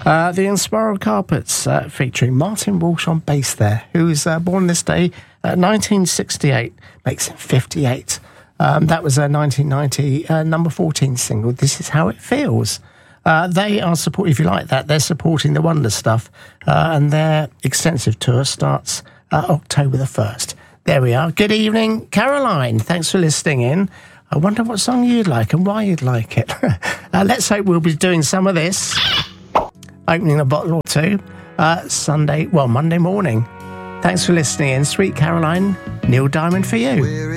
The Inspiral Carpets featuring Martin Walsh on bass there, who was born this day, 1968, makes him 58. That was a 1990 number 14 single, This Is How It Feels. They are supporting, if you like that, they're supporting the Wonder Stuff, and their extensive tour starts October the 1st. There we are. Good evening, Caroline. Thanks for listening in. I wonder what song you'd like and why you'd like it. Let's hope we'll be doing some of this. Opening a bottle or two. Monday morning. Thanks for listening in. Sweet Caroline, Neil Diamond for you.